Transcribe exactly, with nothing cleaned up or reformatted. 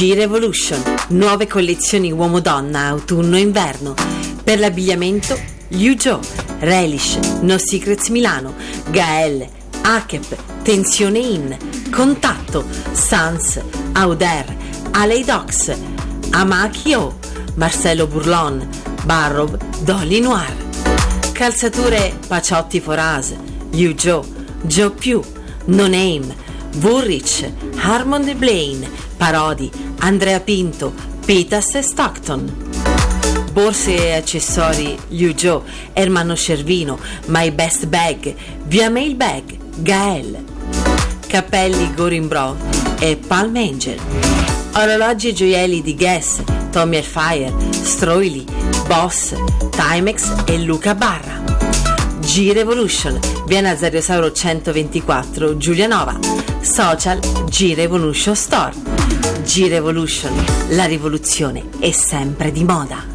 G-Revolution, nuove collezioni uomo-donna, autunno-inverno. Per l'abbigliamento, Liu Joe, Relish, No Secrets Milano, Gael, Akep, Tensione In, Contatto, Sans, Auder, Alley Docs, Amakio, Marcello Bourlon, Barrow, Dolly Noir. Calzature Paciotti Foras, Liu Joe, Joe Più, No Name, Woolrich, Harmon de Blaine, Parodi, Andrea Pinto, Pitas e Stockton. Borse e accessori Liu Joe, Ermanno Cervino, My Best Bag, Via Mail Bag, Gael. Cappelli Gorin Bro e Palm Angel. Orologi e gioielli di Guess, Tommy Hilfiger, Stroili, Boss, Timex e Luca Barra. G-Revolution, via Nazario Sauro centoventiquattro, Giulianova. Social G-Revolution Store. G-Revolution, la rivoluzione è sempre di moda.